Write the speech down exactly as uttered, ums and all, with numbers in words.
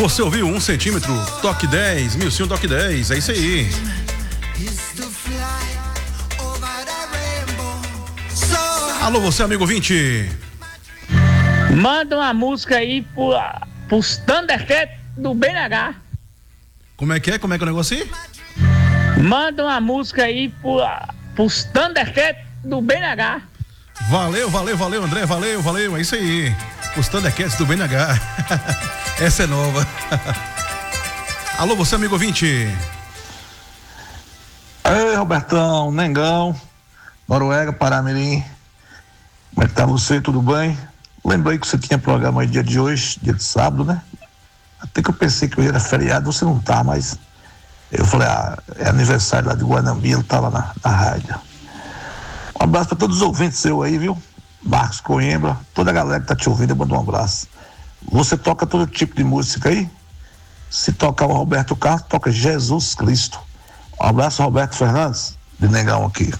Você ouviu um centímetro, toque dez, Milcinho toque dez, é isso aí. Alô, você amigo ouvinte. Manda uma música aí pro, pros Thundercats do B N H. Como é que é? Como é que é o negócio aí? Manda uma música aí pro, pros Thundercats do B N H. Valeu, valeu, valeu, André, valeu, valeu, é isso aí. Os Thundercats do B N H. Essa é nova. Alô, você amigo ouvinte. Ei, Robertão, Nengão, Noruega, Paramirim. Como é que tá você? Tudo bem? Lembrei que você tinha programa aí dia de hoje, dia de sábado, né? Até que eu pensei que hoje era feriado, você não tá, mas eu falei, ah, é aniversário lá de Guanambi, ele tá lá na, na rádio. Um abraço pra todos os ouvintes seu aí, viu? Marcos Coimbra, toda a galera que tá te ouvindo, eu mando um abraço. Você toca todo tipo de música aí? Se tocar o Roberto Carlos, toca Jesus Cristo. Um abraço, Roberto Fernandes, de Negão aqui.